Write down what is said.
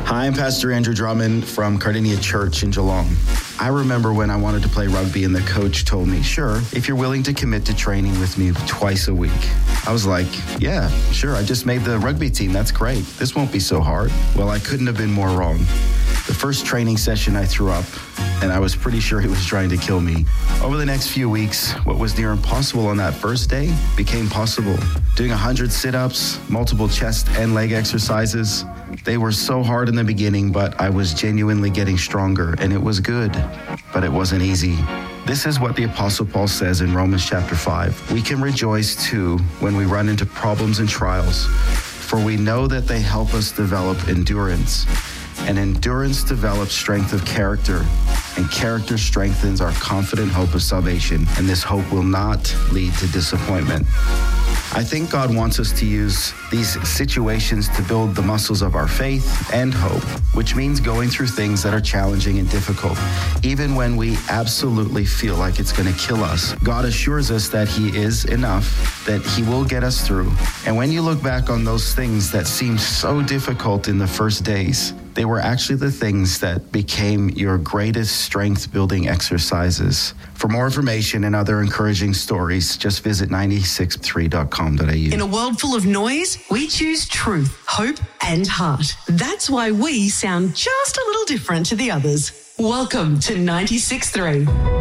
Hi, I'm Pastor Andrew Drummond from Cardinia Church in Geelong. I remember when I wanted to play rugby and the coach told me, sure, if you're willing to commit to training with me twice a week. I was like, yeah, sure, I just made the rugby team. That's great. This won't be so hard. Well, I couldn't have been more wrong. The first training session I threw up, and I was pretty sure he was trying to kill me. Over the next few weeks, what was near impossible on that first day became possible. Doing 100 sit-ups, multiple chest and leg exercises. They were so hard in the beginning, but I was genuinely getting stronger, and it was good, but it wasn't easy. This is what the Apostle Paul says in Romans chapter 5. We can rejoice too when we run into problems and trials, for we know that they help us develop endurance. And endurance develops strength of character, and character strengthens our confident hope of salvation, and this hope will not lead to disappointment. I think God wants us to use these situations to build the muscles of our faith and hope, which means going through things that are challenging and difficult. Even when we absolutely feel like it's going to kill us, God assures us that He is enough, that He will get us through. And when you look back on those things that seemed so difficult in the first days, they were actually the things that became your greatest strength-building exercises. For more information and other encouraging stories, just visit 963.com.au. In a world full of noise, we choose truth, hope, and heart. That's why we sound just a little different to the others. Welcome to 96.3.